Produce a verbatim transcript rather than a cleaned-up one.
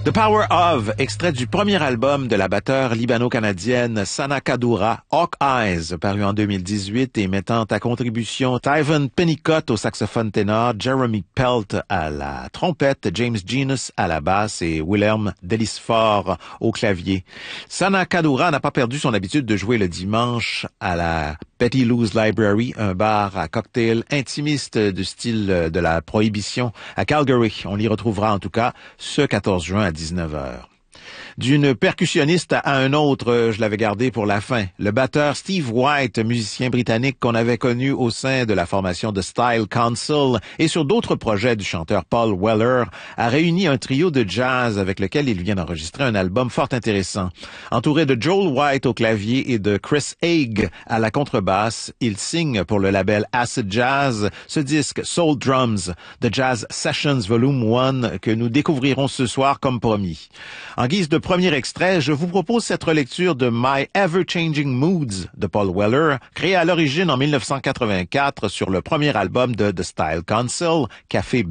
The Power of, extrait du premier album de la batteure libano-canadienne Sana Kaddoura, Hawk Eyes, paru en deux mille dix-huit et mettant à contribution Tyven Pennicott au saxophone ténor, Jeremy Pelt à la trompette, James Genus à la basse et Willem Delisfort au clavier. Sana Kaddoura n'a pas perdu son habitude de jouer le dimanche à la Betty Lou's Library, un bar à cocktail intimiste du style de la Prohibition à Calgary. On l'y retrouvera en tout cas ce quatorze juin à dix-neuf heures. D'une percussionniste à un autre, je l'avais gardé pour la fin. Le batteur Steve White, musicien britannique qu'on avait connu au sein de la formation de Style Council et sur d'autres projets du chanteur Paul Weller, a réuni un trio de jazz avec lequel il vient d'enregistrer un album fort intéressant. Entouré de Joel White au clavier et de Chris Haig à la contrebasse, il signe pour le label Acid Jazz ce disque Soul Drums, The Jazz Sessions Volume un que nous découvrirons ce soir comme promis. En guise de premier extrait, je vous propose cette relecture de My Ever-Changing Moods de Paul Weller, créé à l'origine en mille neuf cent quatre-vingt-quatre sur le premier album de The Style Council, Café